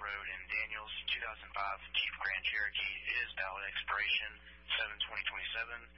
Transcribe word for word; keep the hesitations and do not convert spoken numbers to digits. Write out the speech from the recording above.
Road in Daniels, two thousand five Jeep Grand Cherokee. It is valid expiration seven twenty twenty-seven.